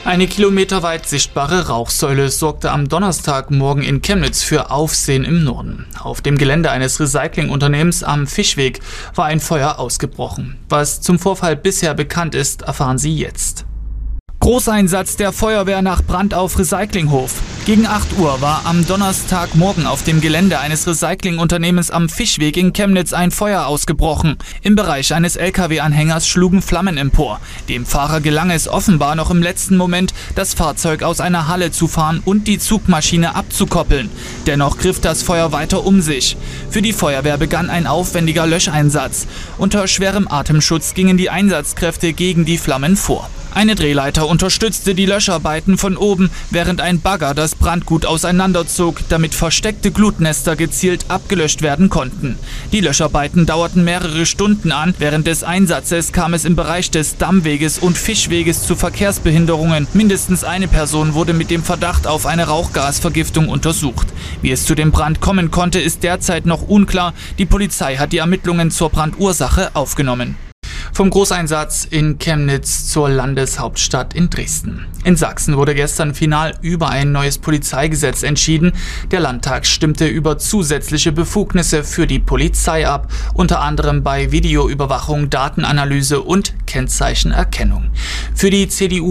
Eine kilometerweit sichtbare Rauchsäule sorgte am Donnerstagmorgen in Chemnitz für Aufsehen im Norden. Auf dem Gelände eines Recyclingunternehmens am Fischweg war ein Feuer ausgebrochen. Was zum Vorfall bisher bekannt ist, erfahren Sie jetzt. Großeinsatz der Feuerwehr nach Brand auf Recyclinghof. Gegen 8 Uhr war am Donnerstagmorgen auf dem Gelände eines Recyclingunternehmens am Fischweg in Chemnitz ein Feuer ausgebrochen. Im Bereich eines LKW-Anhängers schlugen Flammen empor. Dem Fahrer gelang es offenbar noch im letzten Moment, das Fahrzeug aus einer Halle zu fahren und die Zugmaschine abzukoppeln. Dennoch griff das Feuer weiter um sich. Für die Feuerwehr begann ein aufwendiger Löscheinsatz. Unter schwerem Atemschutz gingen die Einsatzkräfte gegen die Flammen vor. Eine Drehleiter unterstützte die Löscharbeiten von oben, während ein Bagger das Brandgut auseinanderzog, damit versteckte Glutnester gezielt abgelöscht werden konnten. Die Löscharbeiten dauerten mehrere Stunden an. Während des Einsatzes kam es im Bereich des Dammweges und Fischweges zu Verkehrsbehinderungen. Mindestens eine Person wurde mit dem Verdacht auf eine Rauchgasvergiftung untersucht. Wie es zu dem Brand kommen konnte, ist derzeit noch unklar. Die Polizei hat die Ermittlungen zur Brandursache aufgenommen. Vom Großeinsatz in Chemnitz zur Landeshauptstadt in Dresden. In Sachsen wurde gestern final über ein neues Polizeigesetz entschieden. Der Landtag stimmte über zusätzliche Befugnisse für die Polizei ab, unter anderem bei Videoüberwachung, Datenanalyse und Kennzeichenerkennung. Für die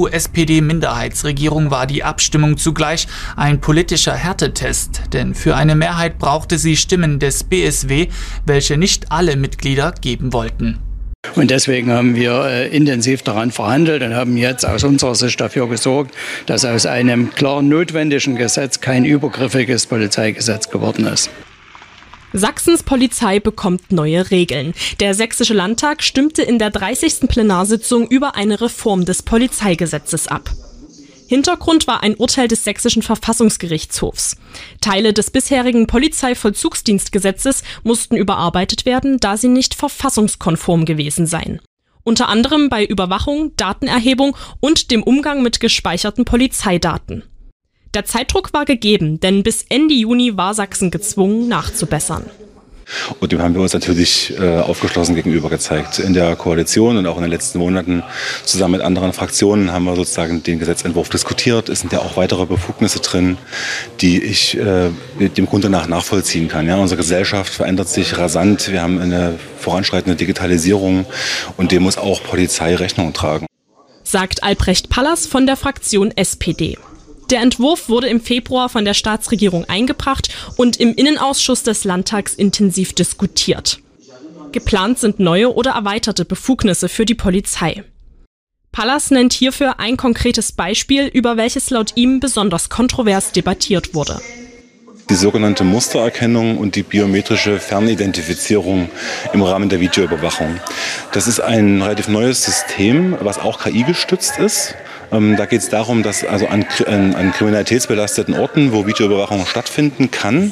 CDU-SPD-Minderheitsregierung war die Abstimmung zugleich ein politischer Härtetest, denn für eine Mehrheit brauchte sie Stimmen des BSW, welche nicht alle Mitglieder geben wollten. Und deswegen haben wir intensiv daran verhandelt und haben jetzt aus unserer Sicht dafür gesorgt, dass aus einem klar notwendigen Gesetz kein übergriffiges Polizeigesetz geworden ist. Sachsens Polizei bekommt neue Regeln. Der Sächsische Landtag stimmte in der 30. Plenarsitzung über eine Reform des Polizeigesetzes ab. Hintergrund war ein Urteil des Sächsischen Verfassungsgerichtshofs. Teile des bisherigen Polizeivollzugsdienstgesetzes mussten überarbeitet werden, da sie nicht verfassungskonform gewesen seien. Unter anderem bei Überwachung, Datenerhebung und dem Umgang mit gespeicherten Polizeidaten. Der Zeitdruck war gegeben, denn bis Ende Juni war Sachsen gezwungen, nachzubessern. Und dem haben wir uns natürlich aufgeschlossen gegenüber gezeigt. In der Koalition und auch in den letzten Monaten zusammen mit anderen Fraktionen haben wir sozusagen den Gesetzentwurf diskutiert. Es sind ja auch weitere Befugnisse drin, die ich dem Grunde nach nachvollziehen kann. Ja, unsere Gesellschaft verändert sich rasant. Wir haben eine voranschreitende Digitalisierung und dem muss auch Polizei Rechnung tragen. Sagt Albrecht Pallas von der Fraktion SPD. Der Entwurf wurde im Februar von der Staatsregierung eingebracht und im Innenausschuss des Landtags intensiv diskutiert. Geplant sind neue oder erweiterte Befugnisse für die Polizei. Pallas nennt hierfür ein konkretes Beispiel, über welches laut ihm besonders kontrovers debattiert wurde. Die sogenannte Mustererkennung und die biometrische Fernidentifizierung im Rahmen der Videoüberwachung. Das ist ein relativ neues System, was auch KI-gestützt ist. Da geht es darum, dass also an kriminalitätsbelasteten Orten, wo Videoüberwachung stattfinden kann,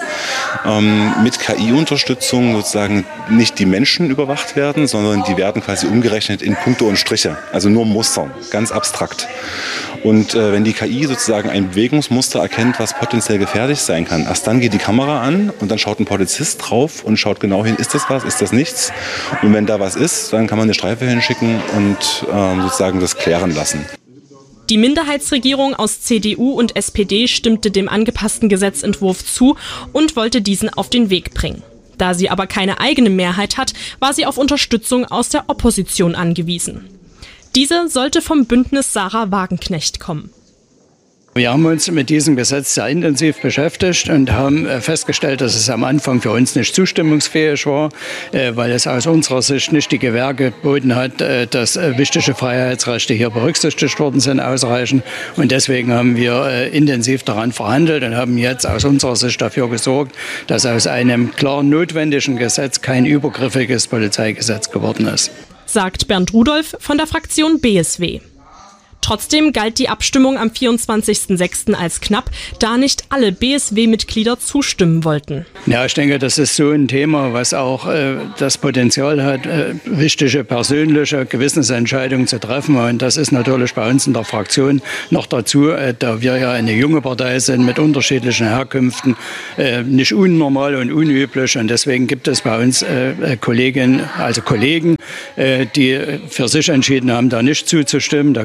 mit KI-Unterstützung sozusagen nicht die Menschen überwacht werden, sondern die werden quasi umgerechnet in Punkte und Striche, also nur Muster, ganz abstrakt. Und wenn die KI sozusagen ein Bewegungsmuster erkennt, was potenziell gefährlich sein kann, erst dann geht die Kamera an und dann schaut ein Polizist drauf und schaut genau hin, ist das was, ist das nichts? Und wenn da was ist, dann kann man eine Streife hinschicken und sozusagen das klären lassen. Die Minderheitsregierung aus CDU und SPD stimmte dem angepassten Gesetzentwurf zu und wollte diesen auf den Weg bringen. Da sie aber keine eigene Mehrheit hat, war sie auf Unterstützung aus der Opposition angewiesen. Diese sollte vom Bündnis Sarah Wagenknecht kommen. Wir haben uns mit diesem Gesetz sehr intensiv beschäftigt und haben festgestellt, dass es am Anfang für uns nicht zustimmungsfähig war, weil es aus unserer Sicht nicht die Gewähr geboten hat, dass wichtige Freiheitsrechte hier berücksichtigt worden sind ausreichend. Und deswegen haben wir intensiv daran verhandelt und haben jetzt aus unserer Sicht dafür gesorgt, dass aus einem klar notwendigen Gesetz kein übergriffiges Polizeigesetz geworden ist. Sagt Bernd Rudolph von der Fraktion BSW. Trotzdem galt die Abstimmung am 24.06. als knapp, da nicht alle BSW-Mitglieder zustimmen wollten. Ja, ich denke, das ist so ein Thema, was auch das Potenzial hat, wichtige persönliche Gewissensentscheidungen zu treffen. Und das ist natürlich bei uns in der Fraktion noch dazu, da wir ja eine junge Partei sind mit unterschiedlichen Herkünften, nicht unnormal und unüblich. Und deswegen gibt es bei uns Kollegen, die für sich entschieden haben, da nicht zuzustimmen, dagegen zu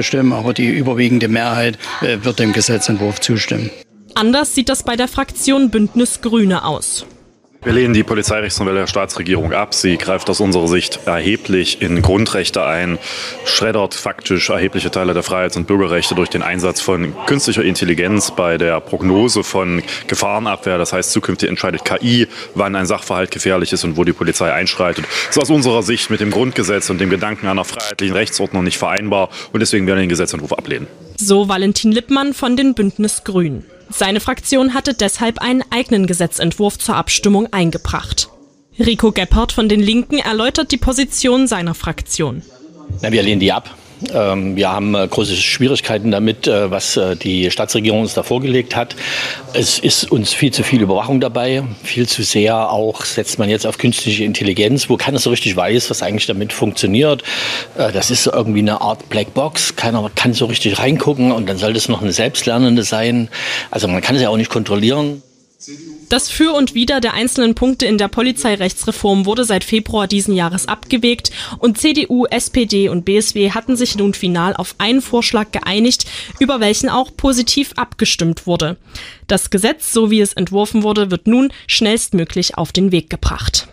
stimmen, aber die überwiegende Mehrheit wird dem Gesetzentwurf zustimmen. Anders sieht das bei der Fraktion Bündnis Grüne aus. Wir lehnen die Polizeirechtsnovelle der Staatsregierung ab. Sie greift aus unserer Sicht erheblich in Grundrechte ein, schreddert faktisch erhebliche Teile der Freiheits- und Bürgerrechte durch den Einsatz von künstlicher Intelligenz bei der Prognose von Gefahrenabwehr. Das heißt, zukünftig entscheidet KI, wann ein Sachverhalt gefährlich ist und wo die Polizei einschreitet. Das ist aus unserer Sicht mit dem Grundgesetz und dem Gedanken einer freiheitlichen Rechtsordnung nicht vereinbar. Und deswegen werden wir den Gesetzentwurf ablehnen. So Valentin Lippmann von den Bündnis Grünen. Seine Fraktion hatte deshalb einen eigenen Gesetzentwurf zur Abstimmung eingebracht. Rico Gebhardt von den Linken erläutert die Position seiner Fraktion. Wir lehnen die ab. Wir haben große Schwierigkeiten damit, was die Staatsregierung uns da vorgelegt hat. Es ist uns viel zu viel Überwachung dabei, viel zu sehr auch setzt man jetzt auf künstliche Intelligenz, wo keiner so richtig weiß, was eigentlich damit funktioniert. Das ist irgendwie eine Art Blackbox, keiner kann so richtig reingucken und dann soll das noch eine Selbstlernende sein. Also man kann es ja auch nicht kontrollieren. Das Für und Wider der einzelnen Punkte in der Polizeirechtsreform wurde seit Februar diesen Jahres abgewägt und CDU, SPD und BSW hatten sich nun final auf einen Vorschlag geeinigt, über welchen auch positiv abgestimmt wurde. Das Gesetz, so wie es entworfen wurde, wird nun schnellstmöglich auf den Weg gebracht.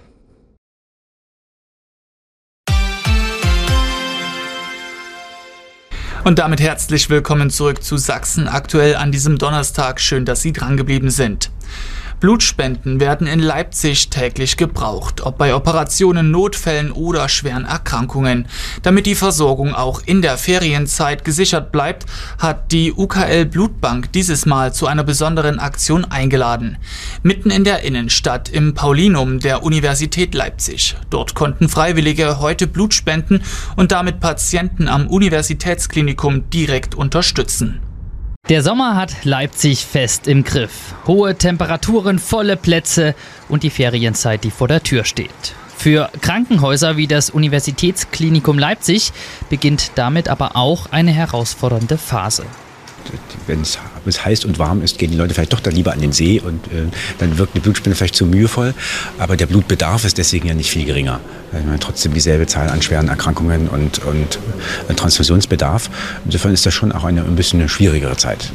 Und damit herzlich willkommen zurück zu Sachsen aktuell an diesem Donnerstag. Schön, dass Sie drangeblieben sind. Blutspenden werden in Leipzig täglich gebraucht, ob bei Operationen, Notfällen oder schweren Erkrankungen. Damit die Versorgung auch in der Ferienzeit gesichert bleibt, hat die UKL Blutbank dieses Mal zu einer besonderen Aktion eingeladen. Mitten in der Innenstadt im Paulinum der Universität Leipzig. Dort konnten Freiwillige heute Blut spenden und damit Patienten am Universitätsklinikum direkt unterstützen. Der Sommer hat Leipzig fest im Griff. Hohe Temperaturen, volle Plätze und die Ferienzeit, die vor der Tür steht. Für Krankenhäuser wie das Universitätsklinikum Leipzig beginnt damit aber auch eine herausfordernde Phase. Wenn es heiß und warm ist, gehen die Leute vielleicht doch dann lieber an den See und dann wirkt eine Blutspende vielleicht zu mühevoll. Aber der Blutbedarf ist deswegen ja nicht viel geringer. Wir haben trotzdem dieselbe Zahl an schweren Erkrankungen und Transfusionsbedarf. Insofern ist das schon auch ein bisschen eine schwierigere Zeit,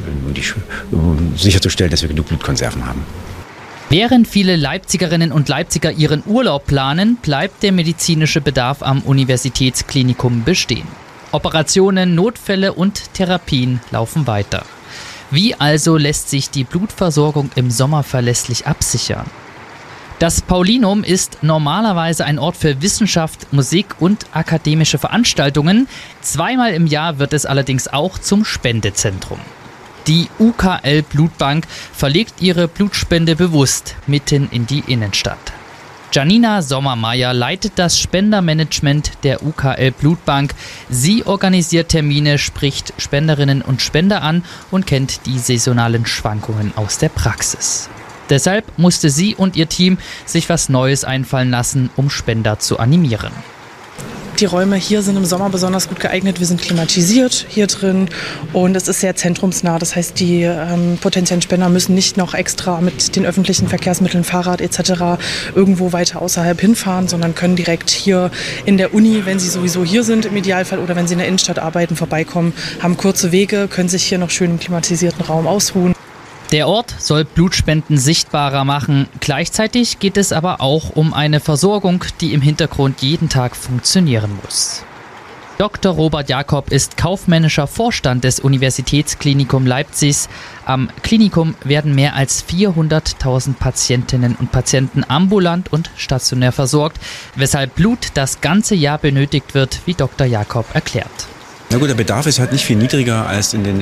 um sicherzustellen, dass wir genug Blutkonserven haben. Während viele Leipzigerinnen und Leipziger ihren Urlaub planen, bleibt der medizinische Bedarf am Universitätsklinikum bestehen. Operationen, Notfälle und Therapien laufen weiter. Wie also lässt sich die Blutversorgung im Sommer verlässlich absichern? Das Paulinum ist normalerweise ein Ort für Wissenschaft, Musik und akademische Veranstaltungen. Zweimal im Jahr wird es allerdings auch zum Spendezentrum. Die UKL Blutbank verlegt ihre Blutspende bewusst mitten in die Innenstadt. Janina Sommermeier leitet das Spendermanagement der UKL Blutbank. Sie organisiert Termine, spricht Spenderinnen und Spender an und kennt die saisonalen Schwankungen aus der Praxis. Deshalb musste sie und ihr Team sich was Neues einfallen lassen, um Spender zu animieren. Die Räume hier sind im Sommer besonders gut geeignet. Wir sind klimatisiert hier drin und es ist sehr zentrumsnah. Das heißt, die potenziellen Spender müssen nicht noch extra mit den öffentlichen Verkehrsmitteln, Fahrrad etc. irgendwo weiter außerhalb hinfahren, sondern können direkt hier in der Uni, wenn sie sowieso hier sind im Idealfall oder wenn sie in der Innenstadt arbeiten, vorbeikommen, haben kurze Wege, können sich hier noch schön im klimatisierten Raum ausruhen. Der Ort soll Blutspenden sichtbarer machen. Gleichzeitig geht es aber auch um eine Versorgung, die im Hintergrund jeden Tag funktionieren muss. Dr. Robert Jakob ist kaufmännischer Vorstand des Universitätsklinikum Leipzigs. Am Klinikum werden mehr als 400.000 Patientinnen und Patienten ambulant und stationär versorgt, weshalb Blut das ganze Jahr benötigt wird, wie Dr. Jakob erklärt. Na gut, der Bedarf ist halt nicht viel niedriger als im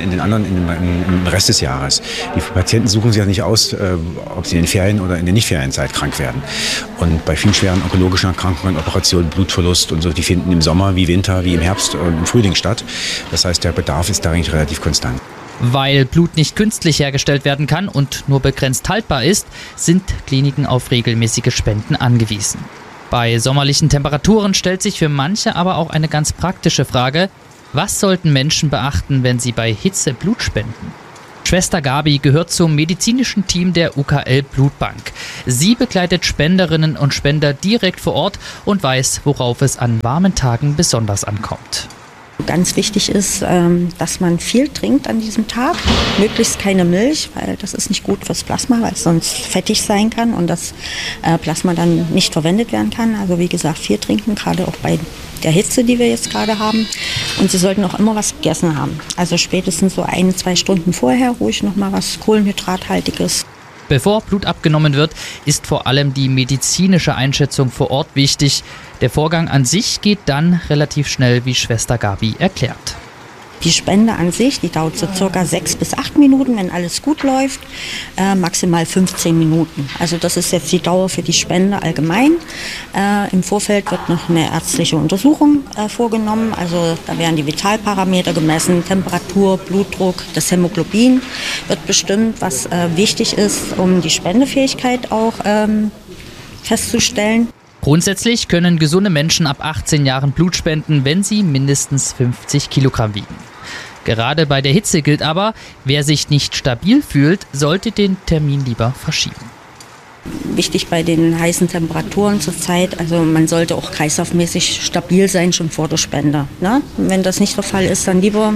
Rest des Jahres. Die Patienten suchen sich ja nicht aus, ob sie in den Ferien oder in der Nicht-Ferienzeit krank werden. Und bei vielen schweren onkologischen Erkrankungen, Operationen, Blutverlust und so, die finden im Sommer, wie Winter, wie im Herbst und im Frühling statt. Das heißt, der Bedarf ist da eigentlich relativ konstant. Weil Blut nicht künstlich hergestellt werden kann und nur begrenzt haltbar ist, sind Kliniken auf regelmäßige Spenden angewiesen. Bei sommerlichen Temperaturen stellt sich für manche aber auch eine ganz praktische Frage: Was sollten Menschen beachten, wenn sie bei Hitze Blut spenden? Schwester Gabi gehört zum medizinischen Team der UKL Blutbank. Sie begleitet Spenderinnen und Spender direkt vor Ort und weiß, worauf es an warmen Tagen besonders ankommt. ganz wichtig ist, dass man viel trinkt an diesem Tag. Möglichst keine Milch, weil das ist nicht gut fürs Plasma, weil es sonst fettig sein kann und das Plasma dann nicht verwendet werden kann. Also wie gesagt, viel trinken, gerade auch bei der Hitze, die wir jetzt gerade haben. Und Sie sollten auch immer was gegessen haben. Also spätestens so 1-2 Stunden vorher ruhig noch mal was Kohlenhydrathaltiges. Bevor Blut abgenommen wird, ist vor allem die medizinische Einschätzung vor Ort wichtig. Der Vorgang an sich geht dann relativ schnell, wie Schwester Gabi erklärt. Die Spende an sich, die dauert so circa 6 bis 8 Minuten, wenn alles gut läuft, maximal 15 Minuten. Also das ist jetzt die Dauer für die Spende allgemein. Im Vorfeld wird noch eine ärztliche Untersuchung vorgenommen. Also da werden die Vitalparameter gemessen, Temperatur, Blutdruck, das Hämoglobin wird bestimmt, was wichtig ist, um die Spendefähigkeit auch festzustellen. Grundsätzlich können gesunde Menschen ab 18 Jahren Blut spenden, wenn sie mindestens 50 Kilogramm wiegen. Gerade bei der Hitze gilt aber, wer sich nicht stabil fühlt, sollte den Termin lieber verschieben. Wichtig bei den heißen Temperaturen zurzeit, also man sollte auch kreislaufmäßig stabil sein, schon vor der Spende. Ne? Wenn das nicht der Fall ist, dann lieber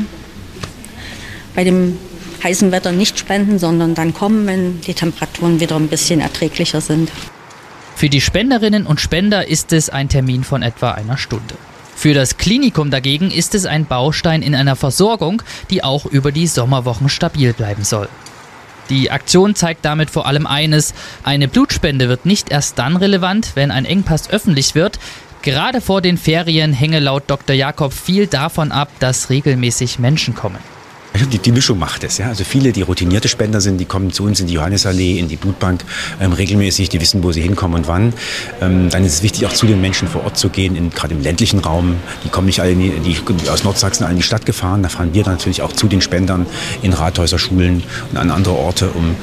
bei dem heißen Wetter nicht spenden, sondern dann kommen, wenn die Temperaturen wieder ein bisschen erträglicher sind. Für die Spenderinnen und Spender ist es ein Termin von etwa einer Stunde. Für das Klinikum dagegen ist es ein Baustein in einer Versorgung, die auch über die Sommerwochen stabil bleiben soll. Die Aktion zeigt damit vor allem eines: Eine Blutspende wird nicht erst dann relevant, wenn ein Engpass öffentlich wird. Gerade vor den Ferien hänge laut Dr. Jakob viel davon ab, dass regelmäßig Menschen kommen. Die Mischung macht es. Ja? Also viele, die routinierte Spender sind, die kommen zu uns in die Johannisallee, in die Blutbank regelmäßig, die wissen, wo sie hinkommen und wann. Dann ist es wichtig, auch zu den Menschen vor Ort zu gehen, gerade im ländlichen Raum. Die kommen nicht alle aus Nordsachsen alle in die Stadt gefahren. Da fahren wir dann natürlich auch zu den Spendern in Rathäuser, Schulen und an andere Orte, um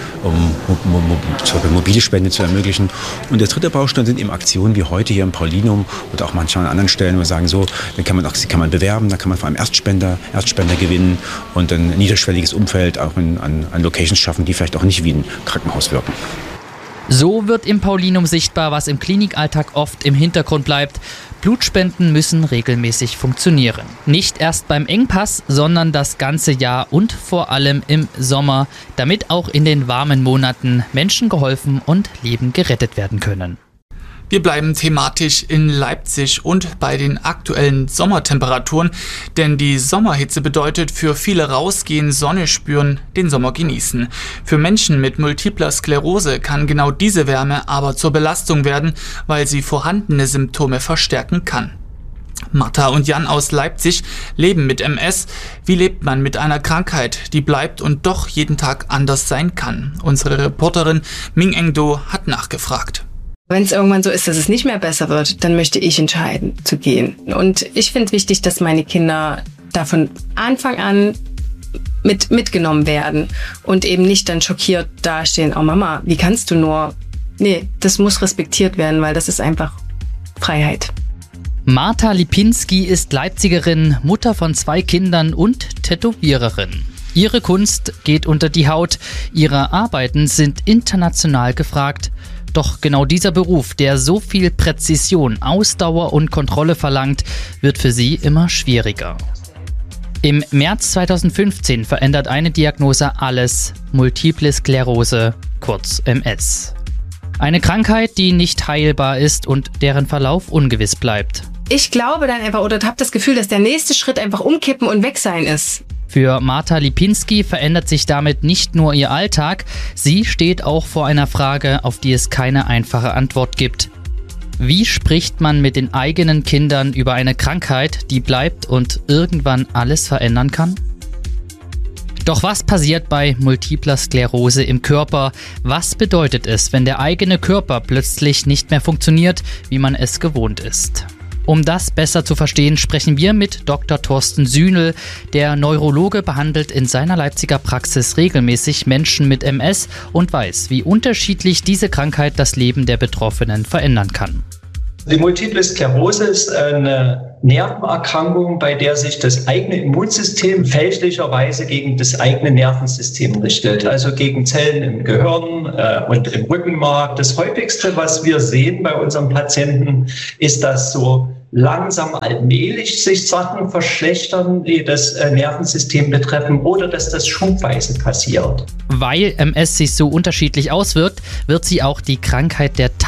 mobile Spende zu ermöglichen. Und der dritte Baustein sind eben Aktionen wie heute hier im Paulinum oder auch manchmal an anderen Stellen, wo wir sagen, so, dann kann man bewerben, da kann man vor allem Erstspender gewinnen und ein niederschwelliges Umfeld auch an Locations schaffen, die vielleicht auch nicht wie ein Krankenhaus wirken. So wird im Paulinum sichtbar, was im Klinikalltag oft im Hintergrund bleibt. Blutspenden müssen regelmäßig funktionieren. Nicht erst beim Engpass, sondern das ganze Jahr und vor allem im Sommer, damit auch in den warmen Monaten Menschen geholfen und Leben gerettet werden können. Wir bleiben thematisch in Leipzig und bei den aktuellen Sommertemperaturen, denn die Sommerhitze bedeutet für viele rausgehen, Sonne spüren, den Sommer genießen. Für Menschen mit multipler Sklerose kann genau diese Wärme aber zur Belastung werden, weil sie vorhandene Symptome verstärken kann. Martha und Jan aus Leipzig leben mit MS. Wie lebt man mit einer Krankheit, die bleibt und doch jeden Tag anders sein kann? Unsere Reporterin Ming Engdo hat nachgefragt. Wenn es irgendwann so ist, dass es nicht mehr besser wird, dann möchte ich entscheiden zu gehen. Und ich finde es wichtig, dass meine Kinder da von Anfang an mitgenommen werden und eben nicht dann schockiert dastehen, oh Mama, wie kannst du nur? Nee, das muss respektiert werden, weil das ist einfach Freiheit. Martha Lipinski ist Leipzigerin, Mutter von 2 Kindern und Tätowiererin. Ihre Kunst geht unter die Haut, ihre Arbeiten sind international gefragt. Doch genau dieser Beruf, der so viel Präzision, Ausdauer und Kontrolle verlangt, wird für sie immer schwieriger. Im März 2015 verändert eine Diagnose alles: Multiple Sklerose, kurz MS. Eine Krankheit, die nicht heilbar ist und deren Verlauf ungewiss bleibt. Ich glaube dann einfach oder habe das Gefühl, dass der nächste Schritt einfach umkippen und weg sein ist. Für Martha Lipinski verändert sich damit nicht nur ihr Alltag, sie steht auch vor einer Frage, auf die es keine einfache Antwort gibt. Wie spricht man mit den eigenen Kindern über eine Krankheit, die bleibt und irgendwann alles verändern kann? Doch was passiert bei multipler Sklerose im Körper? Was bedeutet es, wenn der eigene Körper plötzlich nicht mehr funktioniert, wie man es gewohnt ist? Um das besser zu verstehen, sprechen wir mit Dr. Thorsten Sühnel. Der Neurologe behandelt in seiner Leipziger Praxis regelmäßig Menschen mit MS und weiß, wie unterschiedlich diese Krankheit das Leben der Betroffenen verändern kann. Die Multiple Sklerose ist eine Nervenerkrankung, bei der sich das eigene Immunsystem fälschlicherweise gegen das eigene Nervensystem richtet, also gegen Zellen im Gehirn und im Rückenmark. Das häufigste, was wir sehen bei unseren Patienten, ist, dass so langsam allmählich sich Sachen verschlechtern, die das Nervensystem betreffen, oder dass das schubweise passiert. Weil MS sich so unterschiedlich auswirkt, wird sie auch die Krankheit der